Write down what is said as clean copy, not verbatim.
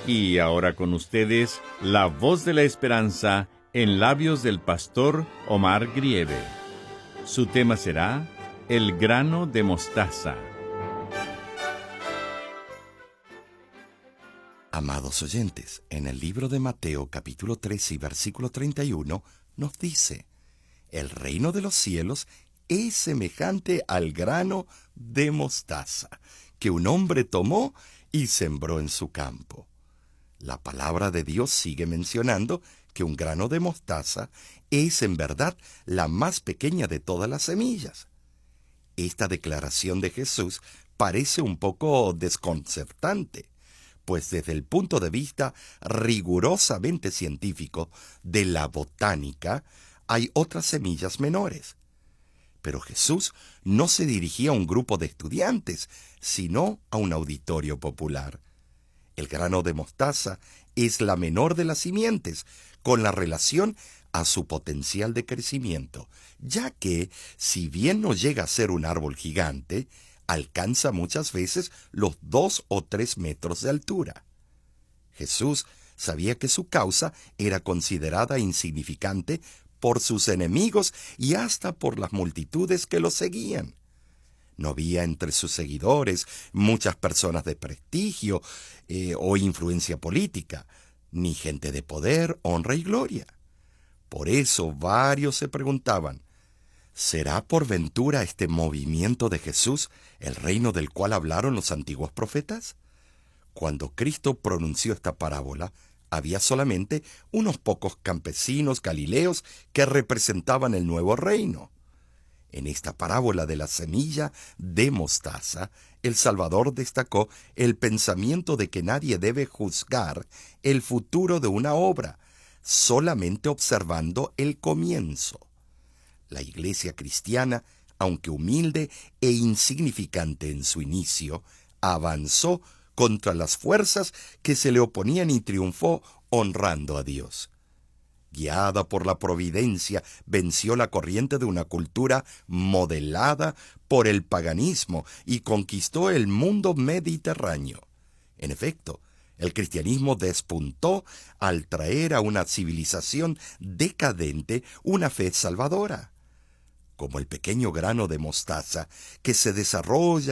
Y ahora con ustedes, la voz de la esperanza en labios del pastor Omar Grieve. Su tema será el grano de mostaza. Amados oyentes, en el libro de Mateo capítulo 13 y versículo 31 nos dice: el reino de los cielos es semejante al grano de mostaza que un hombre tomó y sembró en su campo. La palabra de Dios sigue mencionando que un grano de mostaza es en verdad la más pequeña de todas las semillas. Esta declaración de Jesús parece un poco desconcertante, pues desde el punto de vista rigurosamente científico de la botánica, hay otras semillas menores. Pero Jesús no se dirigía a un grupo de estudiantes, sino a un auditorio popular. El grano de mostaza es la menor de las simientes, con la relación a su potencial de crecimiento, ya que, si bien no llega a ser un árbol gigante, alcanza muchas veces los 2 o 3 metros de altura. Jesús sabía que su causa era considerada insignificante por sus enemigos y hasta por las multitudes que lo seguían. No había entre sus seguidores muchas personas de prestigio o influencia política, ni gente de poder, honra y gloria. Por eso varios se preguntaban: ¿será por ventura este movimiento de Jesús el reino del cual hablaron los antiguos profetas? Cuando Cristo pronunció esta parábola, había solamente unos pocos campesinos galileos que representaban el nuevo reino. En esta parábola de la semilla de mostaza, el Salvador destacó el pensamiento de que nadie debe juzgar el futuro de una obra, solamente observando el comienzo. La iglesia cristiana, aunque humilde e insignificante en su inicio, avanzó contra las fuerzas que se le oponían y triunfó honrando a Dios. Guiada por la providencia, venció la corriente de una cultura modelada por el paganismo y conquistó el mundo mediterráneo. En efecto, el cristianismo despuntó al traer a una civilización decadente una fe salvadora. Como el pequeño grano de mostaza que se desarrolla